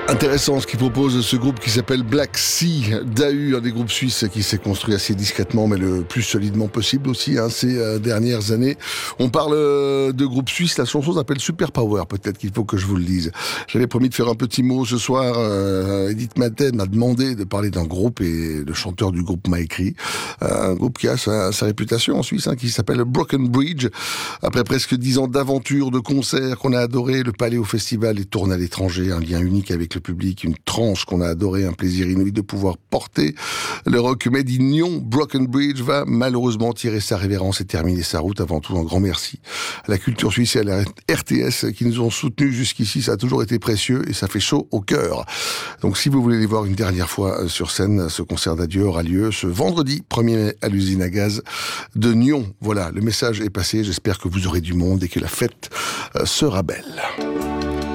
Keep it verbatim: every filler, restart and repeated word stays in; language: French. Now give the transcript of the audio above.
Intéressant ce qu'il propose ce groupe qui s'appelle Black Sea Dahu, un des groupes suisses qui s'est construit assez discrètement mais le plus solidement possible aussi hein, ces euh, dernières années. On parle euh, de groupe suisse, la chanson s'appelle Super Power, peut-être qu'il faut que je vous le dise. J'avais promis de faire un petit mot ce soir, euh, Edith Maten m'a demandé de parler d'un groupe et le chanteur du groupe m'a écrit. Euh, un groupe qui a sa, sa réputation en Suisse, hein, qui s'appelle Broken Bridge. Après presque dix ans d'aventure, de concerts qu'on a adoré, le Palais au Festival, les tournées à l'étranger, un lien unique avec le public, une tranche qu'on a adoré, un plaisir inouï de pouvoir porter le rock made in Nyon. Broken Bridge va malheureusement tirer sa révérence et terminer sa route. Avant tout, un grand merci à la culture suisse et à la R T S qui nous ont soutenus jusqu'ici. Ça a toujours été précieux et ça fait chaud au cœur. Donc si vous voulez les voir une dernière fois sur scène, ce concert d'adieu aura lieu ce vendredi premier mai à l'usine à gaz de Nyon. Voilà, le message est passé. J'espère que vous aurez du monde et que la fête sera belle.